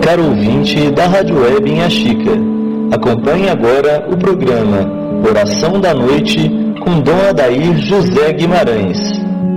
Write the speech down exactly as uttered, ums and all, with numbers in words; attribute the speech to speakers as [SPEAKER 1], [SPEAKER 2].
[SPEAKER 1] caro ouvinte da Rádio Web Inhaxica. Acompanhe agora o programa Oração da Noite com Dom Adair José Guimarães.